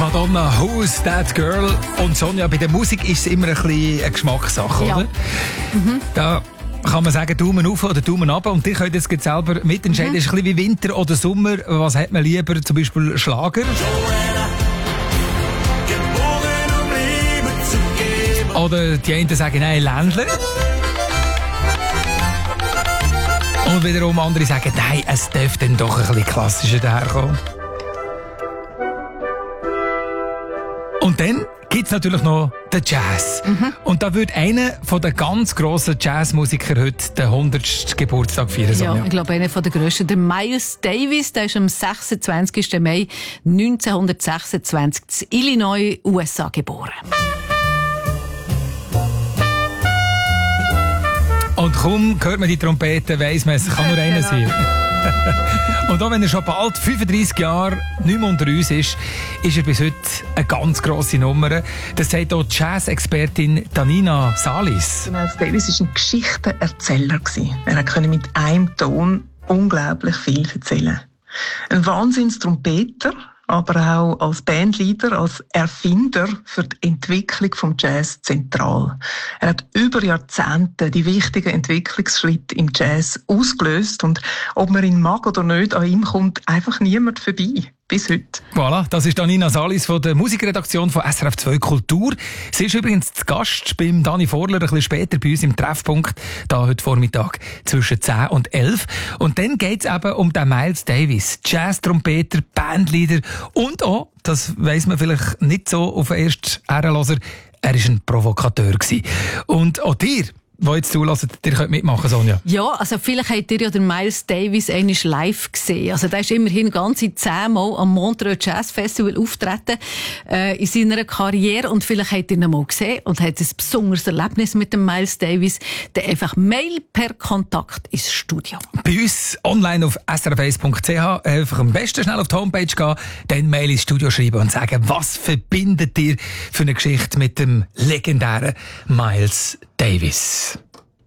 Madonna, Who's That Girl? Und Sonja, bei der Musik ist es immer ein bisschen eine Geschmackssache, ja. oder? Da kann man sagen, Daumen auf oder Daumen ab. Und ihr könnt jetzt selber mitentscheiden. Es ist ein bisschen wie Winter oder Sommer. Was hat man lieber? Zum Beispiel Schlager? Oder die einen sagen, nein, Ländler. Und wiederum andere sagen, nein, es dürfte dann doch ein bisschen klassischer daherkommen. Und dann gibt es natürlich noch den Jazz. Und da würde einer von den ganz grossen Jazzmusikern heute den 100. Geburtstag feiern. Ja, ich glaube, einer der grössten, der Miles Davis, der ist am 26. Mai 1926 in Illinois, USA geboren. Und kaum hört man die Trompete, weiss man, es kann nur einer sein. Und auch wenn er schon bald 35 Jahre nicht mehr unter uns ist er bis heute eine ganz grosse Nummer. Das sagt auch die Jazz-Expertin Danina Salis. Miles Davis war ein Geschichtenerzähler. Er konnte mit einem Ton unglaublich viel erzählen. Ein Wahnsinns-Trompeter, aber auch als Bandleader, als Erfinder für die Entwicklung vom Jazz zentral. Er hat über Jahrzehnte die wichtigen Entwicklungsschritte im Jazz ausgelöst und ob man ihn mag oder nicht, an ihm kommt einfach niemand vorbei. Bis heute. Voilà, das ist Danina Salis von der Musikredaktion von SRF 2 Kultur. Sie ist übrigens zu Gast beim Dani Vorler ein bisschen später bei uns im Treffpunkt, da heute Vormittag zwischen 10 und 11. Und dann geht es eben um den Miles Davis, Jazz-Trompeter, Bandleader und auch, das weiss man vielleicht nicht so auf den ersten Ehrenloser, er war ein Provokateur gewesen. Und auch dir, die jetzt zulassen, ihr könnt mitmachen, Sonja. Ja, also vielleicht habt ihr ja den Miles Davis einmal live gesehen. Also der ist immerhin ganze 10 Mal am Montreux Jazz Festival auftreten in seiner Karriere. Und vielleicht habt ihr ihn mal gesehen und habt ein besonderes Erlebnis mit dem Miles Davis. Dann einfach Mail per Kontakt ins Studio. Bei uns online auf srf1.ch einfach am besten schnell auf die Homepage gehen, dann Mail ins Studio schreiben und sagen, was verbindet ihr für eine Geschichte mit dem legendären Miles Davis?